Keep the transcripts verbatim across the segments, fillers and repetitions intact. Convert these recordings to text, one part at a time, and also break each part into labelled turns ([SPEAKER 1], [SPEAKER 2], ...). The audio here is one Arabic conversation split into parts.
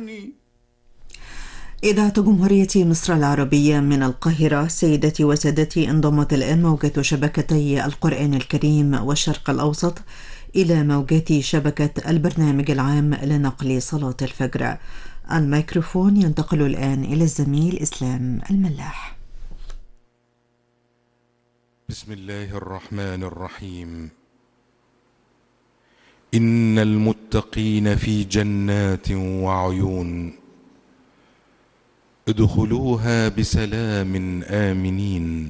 [SPEAKER 1] أوصاني.
[SPEAKER 2] إذاعة جمهورية مصر العربية من القاهرة. سيدتي وسادتي، انضمت الآن موجات شبكتي القرآن الكريم والشرق الأوسط إلى موجات شبكة البرنامج العام لنقل صلاة الفجر. الميكروفون ينتقل الآن إلى الزميل إسلام الملاح.
[SPEAKER 1] بسم الله الرحمن الرحيم. إن المتقين في جنات وعيون ادخلوها بسلام آمنين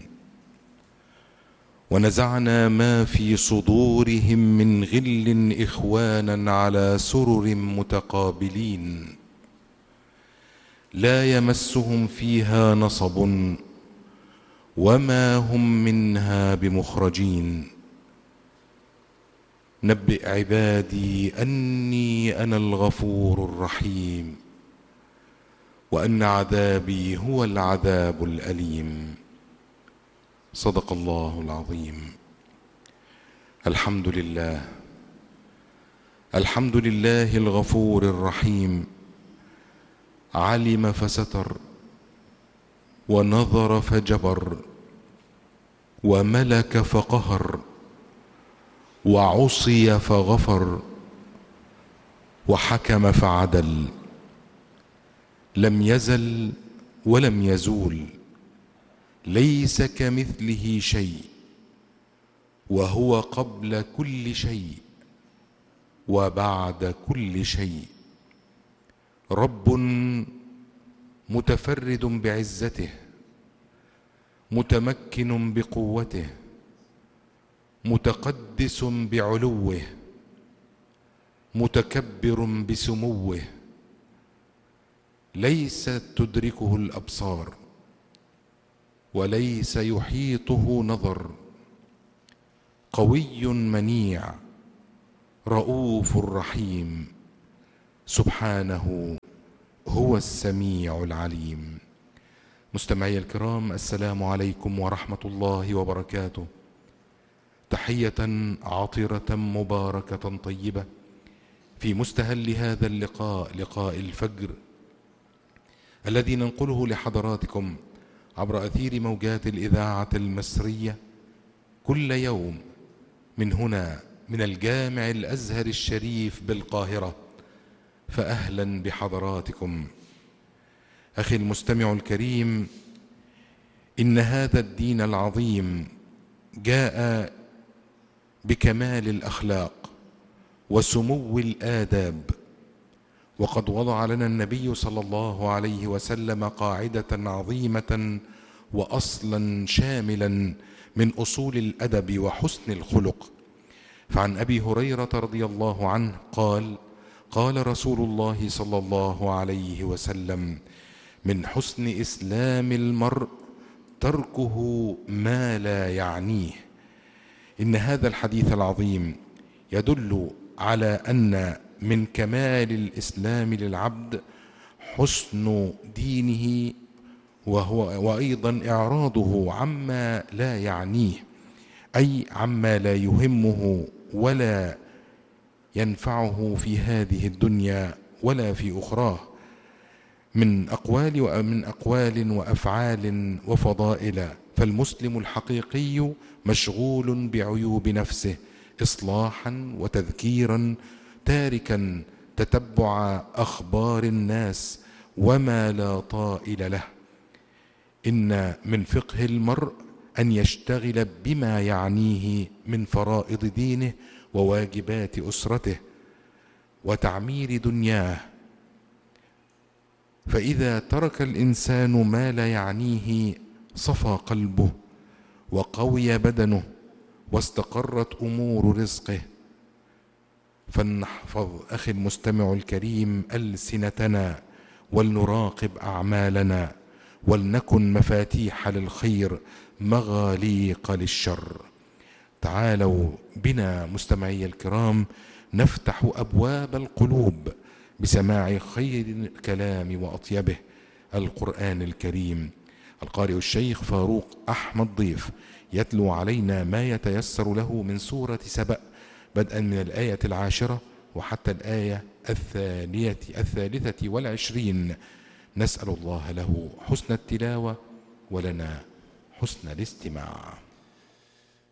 [SPEAKER 1] ونزعنا ما في صدورهم من غل إخوانا على سرر متقابلين لا يمسهم فيها نصب وما هم منها بمخرجين. نبئ عبادي أني أنا الغفور الرحيم وأن عذابي هو العذاب الأليم. صدق الله العظيم. الحمد لله، الحمد لله الغفور الرحيم. علم فستر ونظر فجبر وملك فقهر وعصي فغفر وحكم فعدل. لم يزل ولم يزول، ليس كمثله شيء، وهو قبل كل شيء وبعد كل شيء. رب متفرد بعزته، متمكن بقوته، متقدس بعلوه، متكبر بسموه، ليس تدركه الأبصار وليس يحيطه نظر. قوي منيع، رؤوف رحيم، سبحانه هو السميع العليم. مستمعي الكرام، السلام عليكم ورحمة الله وبركاته. تحية عطرة مباركة طيبة في مستهل هذا اللقاء، لقاء الفجر الذي ننقله لحضراتكم عبر أثير موجات الإذاعة المصرية كل يوم من هنا، من الجامع الأزهر الشريف بالقاهرة. فأهلا بحضراتكم. أخي المستمع الكريم، إن هذا الدين العظيم جاء بكمال الأخلاق وسمو الآداب، وقد وضع لنا النبي صلى الله عليه وسلم قاعدة عظيمة وأصلا شاملا من أصول الأدب وحسن الخلق. فعن أبي هريرة رضي الله عنه قال: قال رسول الله صلى الله عليه وسلم: من حسن إسلام المرء تركه ما لا يعنيه. إن هذا الحديث العظيم يدل على أن من كمال الإسلام للعبد حسن دينه، وهو وأيضا إعراضه عما لا يعنيه، أي عما لا يهمه ولا ينفعه في هذه الدنيا ولا في أخراه، من أقوال ومن أقوال وأفعال وفضائل. فالمسلم الحقيقي مشغول بعيوب نفسه إصلاحا وتذكيرا، تاركا تتبع أخبار الناس وما لا طائل له. إن من فقه المرء أن يشتغل بما يعنيه من فرائض دينه وواجبات أسرته وتعمير دنياه. فإذا ترك الإنسان ما لا يعنيه صفى قلبه وقوي بدنه واستقرت أمور رزقه. فلنحفظ أخي المستمع الكريم ألسنتنا، ولنراقب أعمالنا، ولنكن مفاتيح للخير مغاليق للشر. تعالوا بنا مستمعي الكرام نفتح أبواب القلوب بسماع خير الكلام وأطيبه، القرآن الكريم. القارئ الشيخ فاروق أحمد ضيف يتلو علينا ما يتيسر له من سورة سبأ، بدءا من الآية العاشرة وحتى الآية الثانية الثالثة والعشرين. نسأل الله له حسن التلاوة ولنا حسن الاستماع.